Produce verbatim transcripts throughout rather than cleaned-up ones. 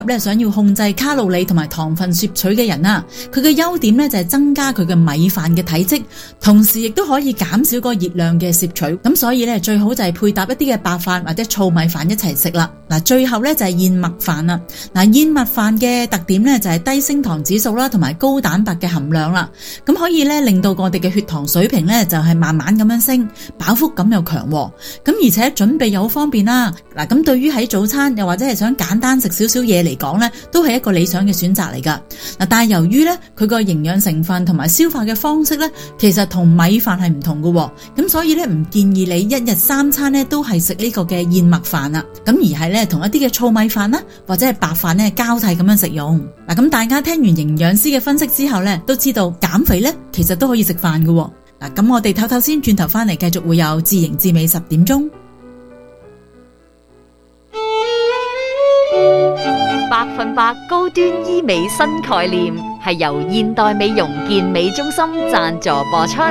咧想要控制卡路里同埋糖分攝取嘅人啊，佢嘅優點咧就係增加佢嘅米飯嘅體積，同時亦都可以減少個熱量嘅攝取。咁所以咧最好就係配搭一啲嘅白飯或者糙米飯一齊食啦。嗱，最後咧就係燕麥飯啦。嗱，燕麥飯嘅特點咧就係低升糖指數啦，同埋高蛋白嘅含量啦。咁可以咧令到我哋嘅血糖水平咧就係慢慢咁樣升，飽腹感又強。咁而且準備又好方便啦。嗱，咁對於喺早餐又或者係想簡單食少少嘢嚟講咧，都係一個理想嘅選擇嚟噶。嗱，但係由於咧佢個營養成分同埋消化嘅方式咧，其實同米飯係唔同嘅，咁所以咧唔建議你一日三餐咧都係食呢個嘅燕麥飯啦，咁而係咧同一啲嘅糙米飯啦或者係白飯咧交替咁樣食用。嗱，咁大家聽完營養師嘅分析之後咧，都知道減肥咧其實都可以食飯嘅。嗱，咁我哋唞唞先，轉頭翻嚟繼續會有自營自美十點鐘。 百分百高端醫美新概念係由現代美容健美中心贊助播出。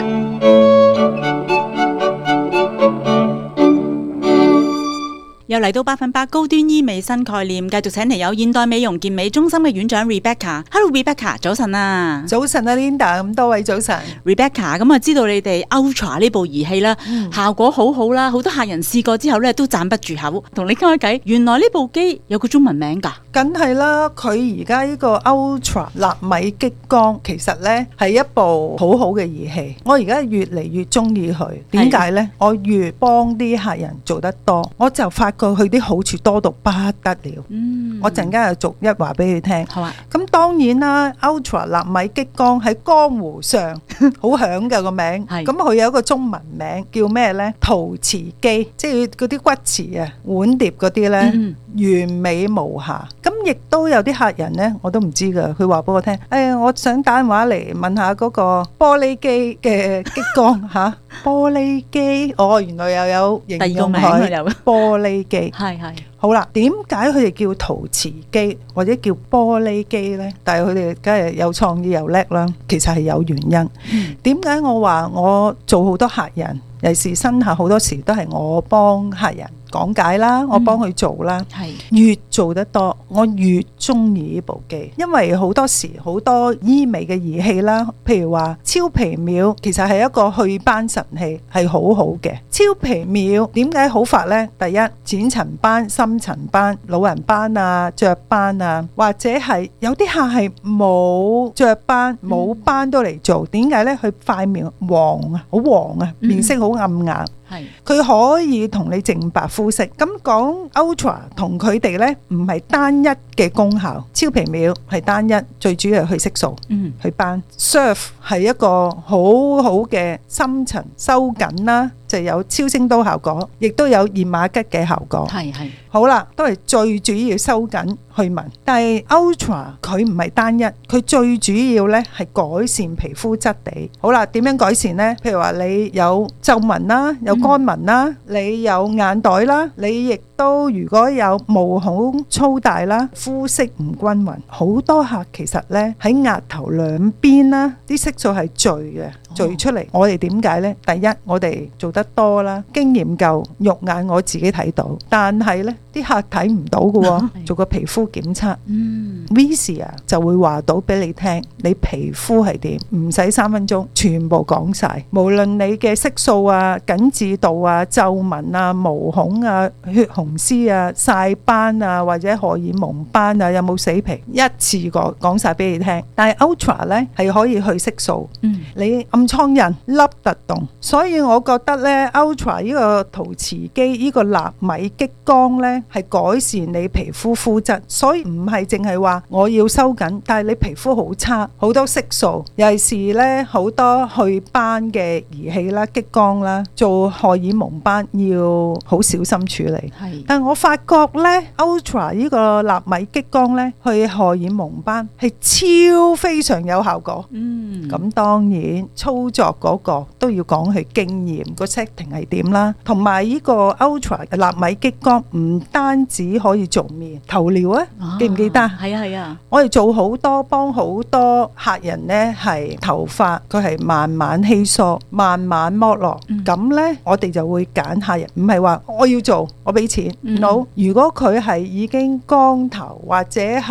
又嚟到百分百高端醫美新概念，繼續請嚟有現代美容健美中心嘅院長 Rebecca。Hello Rebecca，早晨啊！ 早晨啊 Linda， 咁多位早晨。 Rebecca， 咁啊知道你哋 Ultra 呢部儀器啦，嗯、效果好好啦，好多客人試過之後咧都讚不住口，同你傾下偈。原來呢部機有個中文名㗎？ 梗係啦，佢而家呢個 Ultra 納米激光其實咧係一部好好嘅儀器，我而家越嚟越中意佢。點解咧？我越幫啲客人做得多，我就發覺佢啲好處多到不得了。嗯，我陣間又逐一話俾你聽。好啊。咁當然啦 ，Ultra 納米激光喺江湖上好響嘅個名。係。咁佢有一個中文名叫咩咧？陶瓷機，即係嗰啲骨瓷啊、碗碟嗰啲咧，嗯、完美無瑕。咁亦都有啲客人咧，我都唔知㗎。佢話俾我聽，誒，我想打電話嚟問下嗰個玻璃機嘅激光嚇。玻璃機，哦，原來又有形容佢玻璃機。係係。好啦，點解佢哋叫陶瓷機或者叫玻璃機呢？但係佢哋梗係有創意又叻啦。其實係有原因。點解我話我做好多客人，尤其是新客好多時都係我幫客人講解啦，我幫佢做啦。係、嗯、越做得多，我越中意呢部機，因為好多時好多醫美嘅儀器啦，譬如話超皮秒，其實係一個祛斑神器，係好好嘅。超皮秒點解好法呢？第一，淺層斑、深層斑、老人斑啊、雀斑啊，或者係有啲客係冇雀斑、冇斑都嚟做，點解呢？佢塊面黃啊，好黃啊，面色好暗啞。係，佢可以同你淨白膚色。咁講 Ultra 同佢哋呢，唔係單一嘅功效，超皮秒係單一，最主要係去色素，嗯，去斑。Surf 係一個好好嘅深層收緊啦，就有超聲刀效果，亦都有驗馬吉嘅效果。係係。好啦，都係最主要收緊去紋。但係 Ultra 佢唔係單一，佢最主要呢係改善皮膚質地。好啦，點樣改善呢？譬如話你有皺紋啦，有乾紋啦，嗯、你有眼袋啦，你亦都如果有毛孔粗大啦，膚色唔均勻，好多客其實呢喺額頭兩邊啦，啲色素係聚嘅，聚出嚟。我哋點解呢？第一，我哋做得多啦，經驗夠，肉眼我自己睇到，但係呢啲客睇唔到嘅喎，做個皮膚檢測，嗯 Visia 就會話到俾你聽，你皮膚係點，唔使三分鐘，全部講晒。無論你嘅色素啊、緊緻度啊、皺紋啊、毛孔啊、血紅絲啊、曬斑啊，或者荷爾蒙斑啊，有冇死皮，一次過講晒俾你聽。但係 Ultra 呢係可以去色素，嗯、你暗瘡印、凹凸洞，所以我覺得呢 Ultra 呢個陶瓷機呢個納米激光呢係改善你皮膚膚質，所以唔係淨係話我要收緊，但係你皮膚好差，好多色素，尤其是呢好多去斑嘅儀器啦、激光啦，做荷爾蒙斑要好小心處理。係，但我發覺呢 Ultra 呢個納米激光呢，去荷爾蒙斑係超非常有效果。嗯，咁當然操作嗰個都要講佢經驗，個 setting 係點啦，同埋呢個 Ultra 納米激光唔單止可以做面頭療啊， 啊記唔記得？ 係啊係啊， 我哋做好多幫好多客人呢，係頭髮佢係慢慢稀疏、慢慢剝落，咁、 嗯、 呢，我哋就會揀客人，唔係話我要做我俾錢， 嗯 no。如果佢係已經光頭或者